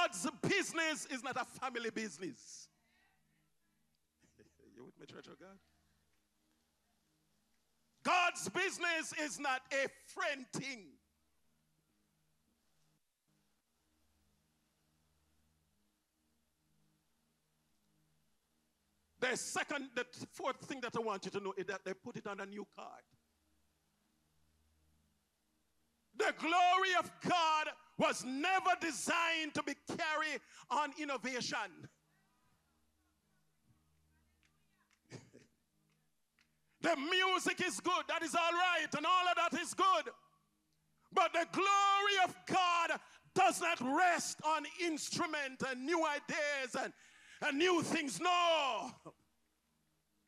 God's business is not a family business. You with me, Church of God? God's business is not a friend thing. The fourth thing that I want you to know is that they put it on a new card. The glory of God was never designed to be carried on innovation. The music is good, that is all right, and all of that is good. But the glory of God does not rest on instrument and new ideas and new things. No.